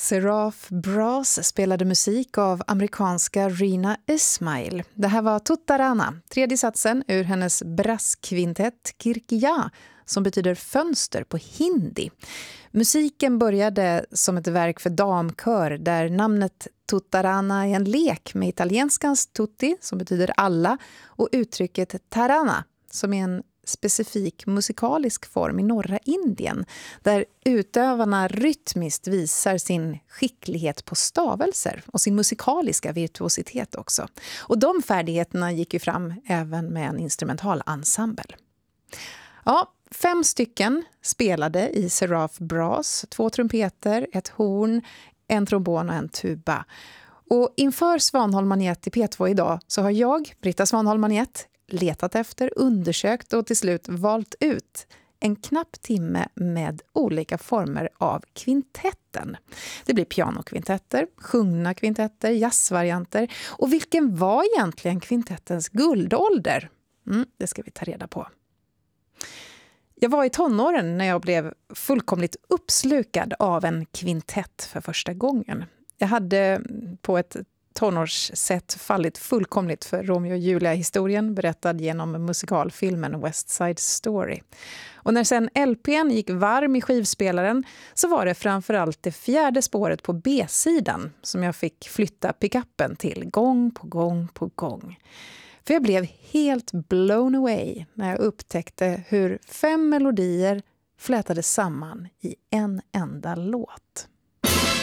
Seraph Brass spelade musik av amerikanska Rina Ismail. Det här var Tuttarana, tredje satsen ur hennes brasskvintett Kirkia, som betyder fönster på hindi. Musiken började som ett verk för damkör där namnet Tuttarana är en lek med italienskans tutti, som betyder alla, och uttrycket tarana, som är en specifik musikalisk form i norra Indien, där utövarna rytmiskt visar sin skicklighet på stavelser och sin musikaliska virtuositet också. Och de färdigheterna gick ju fram även med en instrumentalensemble. Ja, 5 stycken spelade i Seraph Brass, 2 trumpeter, ett horn, en trombon och en tuba. Och inför Svanholm Magnet i P2 idag så har jag, Britta Svanholm Magnet, letat efter, undersökt och till slut valt ut en knapp timme med olika former av kvintetten. Det blir pianokvintetter, sjungna kvintetter, jazzvarianter. Och vilken var egentligen kvintettens guldålder? Det ska vi ta reda på. Jag var i tonåren när jag blev fullkomligt uppslukad av en kvintett för första gången. Jag hade på ett tonårssätt fallit fullkomligt för Romeo och Julia-historien berättad genom musikalfilmen West Side Story. Och när sen LP:n gick varm i skivspelaren så var det framförallt det 4:e spåret på B-sidan som jag fick flytta pickuppen till gång på gång på gång. För jag blev helt blown away när jag upptäckte hur 5 melodier flätades samman i en enda låt.